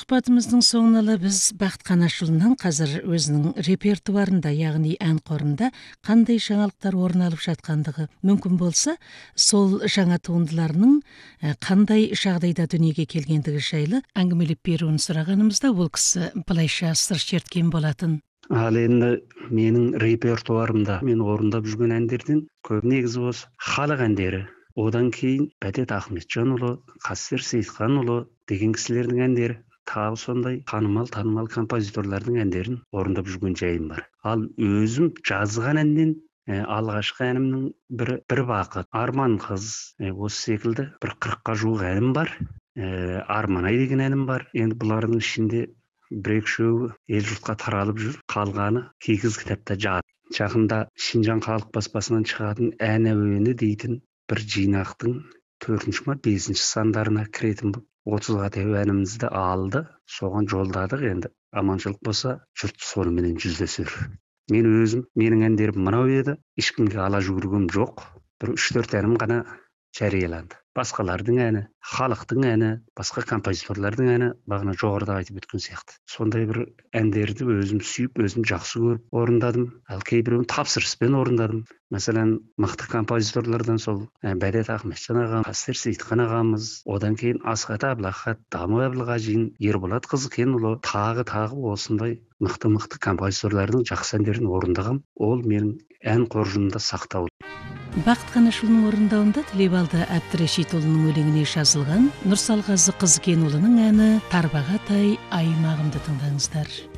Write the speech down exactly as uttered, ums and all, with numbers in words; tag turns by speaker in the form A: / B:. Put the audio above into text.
A: Сұхбатымыздың соңына біз Бақыт Қанашұлынан қазір өзінің репертуарында, яғни ән қорында қандай жаңалықтар орын алып жатқандығы, мүмкін болса, сол жаңа туындыларының қандай жағдайда дүниеге келгендігі жайлы әңгімелеп беруін сұрағанымызда, ол кісі былайша сыр шерткен болатын.
B: Ал енді менің репертуарымда мен орындап жүрген әндерден көп негізі осы халық әндері. Одан кейін Бәтет Ахметжанұлы, Қастер Сейітханұлы деген кісілердің әндері, тағы сондай танымал танымал композиторлардың әндерін орындап жүрген жайым бар. Ал өзім жазған әннен ә, алғашқы әнімнің бірі бір бақыт, Арман қыз, ә, осы секілді бір қырыққа жуық әнім бар. Ә, Арман-ай деген әнім бар. Енді бұлардың ішінде бір екеуі ел жұртқа таралып жүр, қалғаны кигіз кітапта жатыр. Жақында Шинжан халық баспасынан шығатын ән әуені дейтін бір жинақтың төртінші ма бесінші сандарына кіретін отызға теу әнімізді алды, соған жолдадық. Енді аманшылық болса, жұрт соныменен жүздесер. Мен өзім, менің әндерім мынау еді, ешкімге ала жүгіргем жоқ. Бір үш төрт әнім ғана жарияланды. Басқалардың әні, халықтың әні, басқа композиторлардың әні бағана жоғарыда айтып өткен сияқты. Сондай бір әндерді өзім сүйіп, өзім жақсы көріп орындадым. Ал кейбіреуін тапсырыспен орындадым. Мәселен, мықты композиторлардан сол Бәтет Ахметжан ағам, Қастер Сейітхан ағамыз, одан кейін Асхат Әбілахат, Даму Әбілғажин, Ерболат Қызыкенұлы, тағы тағы осындай мықты-мықты композиторлардың жақсы әндерін орындағам. Ол менің ән қоржынымда сақтаулы.
A: Бақыт Қанашұлының орындауында Тілебалды Әбдірешитұлының өлеңіне жазылған Нұрсалғазы Қызыкенұлының әні Тарбағатай аймағымды тыңдаңыздар.